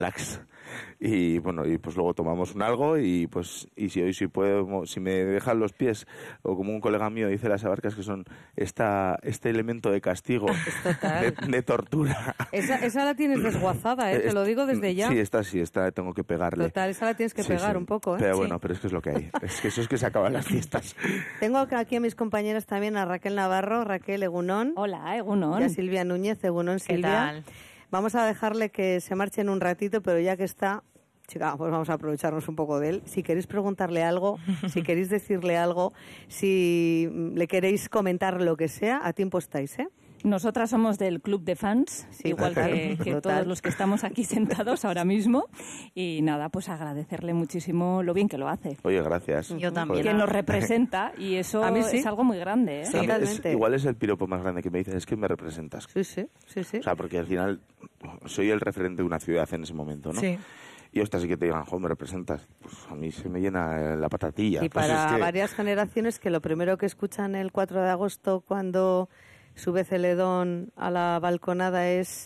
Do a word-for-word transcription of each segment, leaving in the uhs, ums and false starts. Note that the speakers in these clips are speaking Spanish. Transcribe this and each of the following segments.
relax. Y bueno, y pues luego tomamos un algo y pues y si hoy si puedo, si me dejan los pies, o como un colega mío dice las abarcas, que son esta este elemento de castigo, de, de tortura. Esa, esa la tienes desguazada, ¿eh? Te lo digo desde ya. Sí, esta sí, esta tengo que pegarle. Total, esa la tienes que sí, pegar sí. un poco, ¿eh? Pero sí. bueno, pero es que es lo que hay. Es que eso es que se acaban las fiestas. Tengo aquí a mis compañeras también, a Raquel Navarro. Raquel, egunón. Hola, egunón. Y a Silvia Núñez, egunón, Silvia. ¿Qué tal? Vamos a dejarle que se marche en un ratito, pero ya que está, chica, pues vamos a aprovecharnos un poco de él. Si queréis preguntarle algo, si queréis decirle algo, si le queréis comentar lo que sea, a tiempo estáis, ¿eh? Nosotras somos del club de fans, sí, igual total, que, que total. todos los que estamos aquí sentados ahora mismo. Y nada, pues agradecerle muchísimo lo bien que lo hace. Oye, gracias. Yo también. Que nos representa y eso A mí sí. es algo muy grande, ¿eh? Sí. Totalmente. Es, igual es el piropo más grande que me dices, es que me representas. Sí, sí, sí, sí. O sea, porque al final soy el referente de una ciudad en ese momento, ¿no? Sí. Y ostras, sí que te digan, jo, me representas. Pues a mí se me llena la patatilla. Y pues para es que... varias generaciones que lo primero que escuchan el cuatro de agosto cuando sube Celedón a la balconada es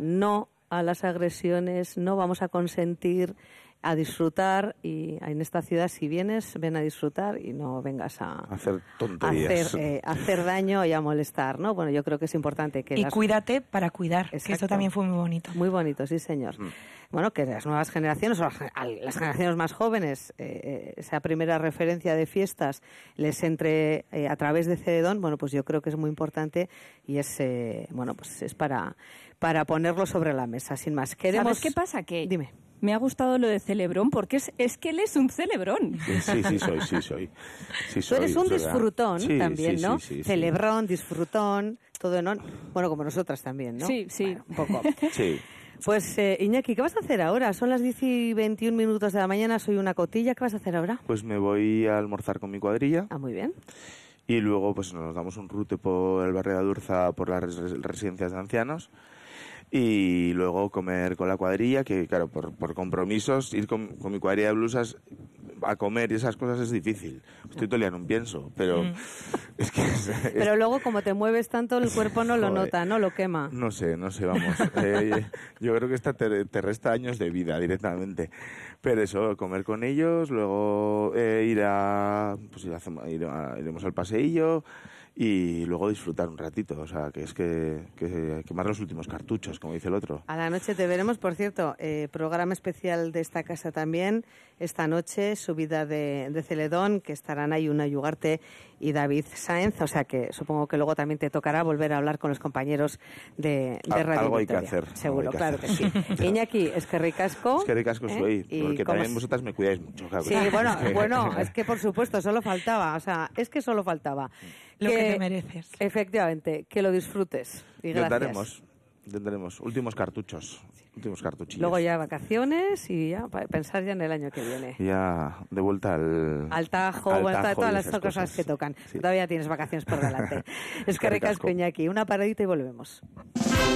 no a las agresiones, no vamos a consentir, a disfrutar, y en esta ciudad si vienes, ven a disfrutar y no vengas a hacer tonterías, hacer, eh, hacer daño y a molestar, ¿no? Bueno, yo creo que es importante que Y las... cuídate para cuidar, Exacto. que esto también fue muy bonito. Muy bonito, sí, señor. Mm. Bueno, que las nuevas generaciones, o las, las generaciones más jóvenes, eh, esa primera referencia de fiestas les entre eh, a través de Celedón, bueno, pues yo creo que es muy importante y es, eh, bueno, pues es para, para ponerlo sobre la mesa, sin más. Queremos... ¿Sabes qué pasa? Que Dime. Me ha gustado lo de celebrón porque es, es que él es un celebrón. Sí, sí, soy, sí, soy. Sí, soy Tú eres un ¿verdad? disfrutón sí, también, sí, ¿no? Sí, sí, Celebrón, disfrutón, todo en on... Bueno, como nosotras también, ¿no? Sí, sí. Bueno, un poco. Sí. Pues, eh, Iñaki, ¿qué vas a hacer ahora? Son las diez y veintiún minutos de la mañana, soy una cotilla. ¿Qué vas a hacer ahora? Pues me voy a almorzar con mi cuadrilla. Ah, muy bien. Y luego pues nos damos un rute por el barrio de Adurza, por las res- residencias de ancianos. Y luego comer con la cuadrilla, que claro, por, por compromisos, ir con, con mi cuadrilla de blusas a comer y esas cosas es difícil. Estoy todo el día en un pienso, pero Mm. es que... Es, es, Pero luego, como te mueves tanto, el cuerpo no lo Joder. nota, ¿no? Lo quema. No sé, no sé, vamos. Eh, yo creo que esta te, te resta años de vida directamente. Pero eso, comer con ellos, luego eh, ir a... Pues ir a, ir a, iremos al paseillo y luego disfrutar un ratito. O sea, que es que, que quemar los últimos cartuchos, como dice el otro. A la noche te veremos, por cierto, eh, programa especial de esta casa también, esta noche, subida de, de Celedón, que estarán ahí Una Yugarte y David Sáenz, o sea que supongo que luego también te tocará volver a hablar con los compañeros de, de Radio Algo hay que Vitoria. hacer. Seguro, que claro hacer. que sí. Iñaki, es que ricasco. Es que ricasco ¿eh? soy, Y porque como también es- vosotras me cuidáis mucho, claro. Sí, bueno, bueno, es que por supuesto, solo faltaba, o sea, es que solo faltaba. Lo que te mereces. Efectivamente, que lo disfrutes. Y gracias. Intentaremos, intentaremos. Últimos cartuchos, últimos cartuchillos. Luego ya vacaciones y ya para pensar ya en el año que viene. Ya de vuelta al... Al Tajo, al vuelta a Tajo todas y las esas cosas, cosas. que tocan. Sí. Todavía tienes vacaciones por delante. Es que Eskerrik ricasco, asko. Iñaki. Una paradita y volvemos.